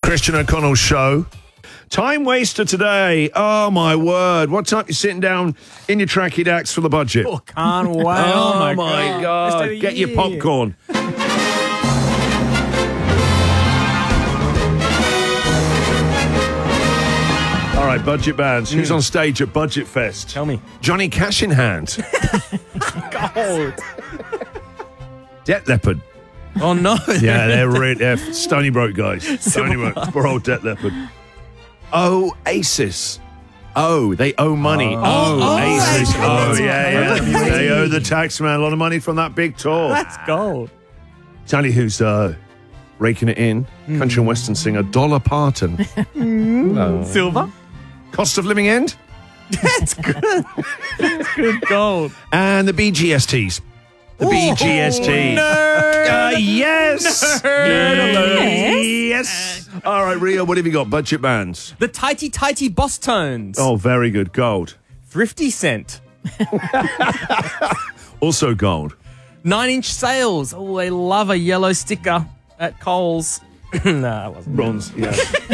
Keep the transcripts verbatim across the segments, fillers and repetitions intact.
Christian O'Connell Show. Time waster today. Oh, my word. What time are you sitting down in your tracky dacks for the budget? Oh, can't wait. Oh, Oh, my, my God. God. Get your popcorn. All right, budget bands. Who's on stage at Budget Fest? Tell me. Johnny Cash in hand. Gold. Debt Leopard. Oh, no. Yeah, they're, re- they're Stony Broke guys. Stony Broke. Poor old Debt Leopard. Oasis. Oh, they owe money. Oh, Oh, Oasis. oh, Oh, yeah, yeah. right. They owe the tax man a lot of money from that big tour. That's gold. Tell you who's uh, raking it in. Country and Western singer Dolly Parton. Silver? Cost of living end. That's good. That's good gold. And the B G S Ts. The B G S T. Uh, yes. Nerd. Yes. All right, Rio, what have you got? Budget bands. The Tighty Tighty Boss Tones. Oh, very good. Gold. Thrifty Cent. Also gold. Nine Inch Sales. Oh, they love a yellow sticker at Coles. Nah, it wasn't. Bronze, yeah.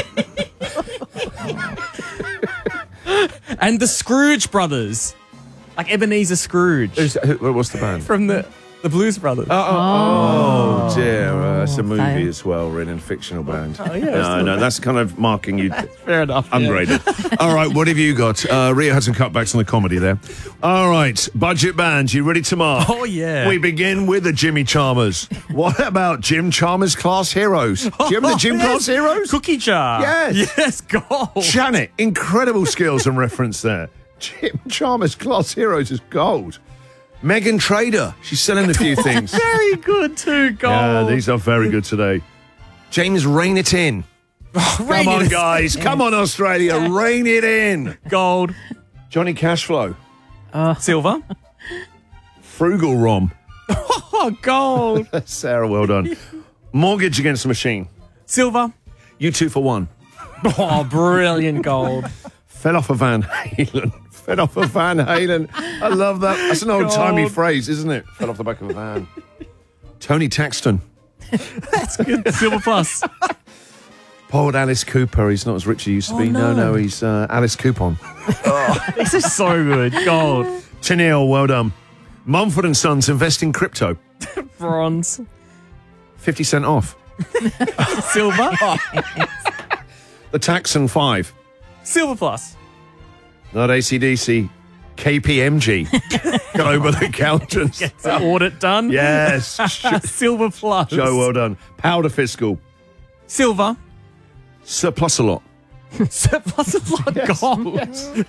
And the Scrooge Brothers. Like Ebenezer Scrooge. Who's, who, what's the band? From the, the Blues Brothers. Oh, oh, oh dear. Uh, it's a movie fail. as well, written fictional band. Oh, yeah, No, still- no, that's kind of marking you Fair enough. yeah. ungraded. All right, what have you got? Uh, Rio had some cutbacks on the comedy there. All right, budget bands, you ready to mark? Oh, yeah. We begin with the Jimmy Chalmers. What about Jim Chalmers Class Heroes? Do you remember the Jim Oh, yes. Class Heroes? Cookie jar. Yes. Yes, gold. Janet, incredible skills and reference there. Jim Chalmers Class Heroes is gold. Megan Trader, she's selling a few things. Very good too, gold. Yeah, these are very good today. James, rein it in. Come Rein on, it- guys. Come on, Australia. Rein it in. Gold. Johnny Cashflow. Silver. Frugal Rom. Oh, gold. Sarah, well done. Mortgage Against the Machine. Silver. You two for one. Oh, brilliant gold. Fell off a Van Halen. Fell off a Van Halen. I love that. That's an old-timey God. phrase, isn't it? Fell off the back of a van. Tony Taxton. That's good. Silver plus. Poor Alice Cooper. He's not as rich as he used to Oh, be. No, no. no, he's uh, Alice Coupon. This is so good. Gold. Tennille, well done. Mumford and Sons invest in crypto. Bronze. fifty cent off. Silver. The Taxon five. Silver plus. Not A C D C. K P M G. Global Accountants. Gets the audit done. Yes. Silver plus. Joe, well done. Powder Fiscal. Silver. Surplus a lot. Surplus a lot. Gold.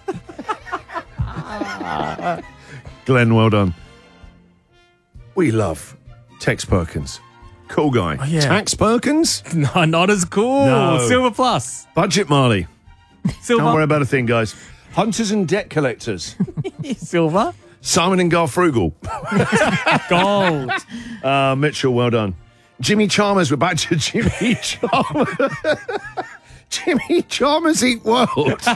Glenn, well done. We love Tex Perkins. Cool guy. Oh, yeah. Tax Perkins? No, not as cool. No. Silver plus. Budget Marley. Don't worry Silver. about a thing, guys. Hunters and Debt Collectors. Silver. Simon and Garfunkel. Gold. Uh, Mitchell, well done. Jimmy Chalmers, we're back to Jimmy Chalmers. Jimmy Chalmers Eat World.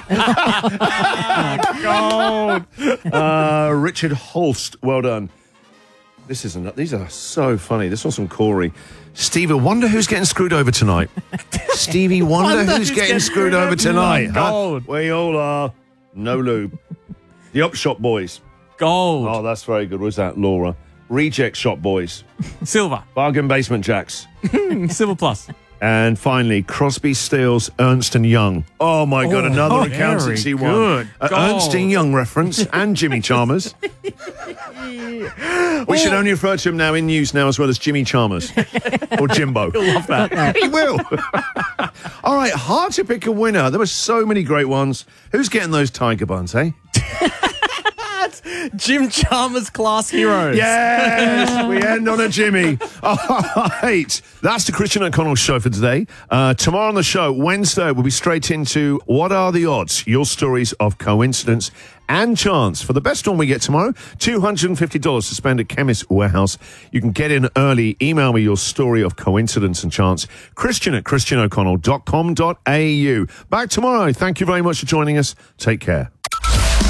Gold. Uh, Richard Holst, well done. This isn't. These are so funny. This one's from Corey. Stevie Wonder, who's getting screwed over tonight? Stevie Wonder, Wonder who's who's getting getting screwed screwed over over tonight? tonight. Huh? Gold. We all are. No lube. The Upshot Boys. Gold. Oh, that's very good. What's that, Laura? Reject Shop Boys. Silver. Bargain Basement Jacks. Silver plus. And finally, Crosby, Stills, Ernst and Young. Oh my God, Oh, another oh, accountancy very one. good. Uh, Gold. Ernst and Young reference and Jimmy Chalmers. We should only refer to him now in news now as well as Jimmy Chalmers or Jimbo. He'll love that. He will. All right, hard to pick a winner. There were so many great ones. Who's getting those tiger buns, eh? Jim Chalmers Class Heroes. Yes, we end on a Jimmy. All right, that's the Christian O'Connell Show for today. Uh, tomorrow on the show, Wednesday, we'll be straight into What Are the Odds? Your stories of coincidence and chance. For the best one we get tomorrow, two hundred fifty dollars to spend at Chemist Warehouse. You can get in early. Email me your story of coincidence and chance. Christian at christian o'connell dot com dot a u. Back tomorrow. Thank you very much for joining us. Take care.